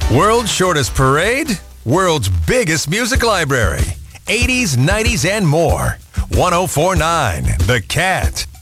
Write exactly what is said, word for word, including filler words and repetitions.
World's shortest parade, world's biggest music library, eighties, nineties, and more. one oh four point nine The Cat.